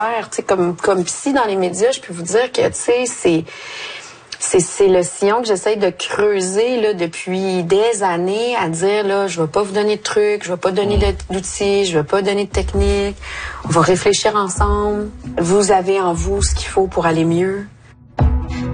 Tu sais, comme psy dans les médias, je peux vous dire que, tu sais, c'est le sillon que j'essaye de creuser là, depuis des années, à dire, là, je vais pas vous donner de trucs, je vais pas donner d'outils, je vais pas donner de techniques. On va réfléchir ensemble. Vous avez en vous ce qu'il faut pour aller mieux.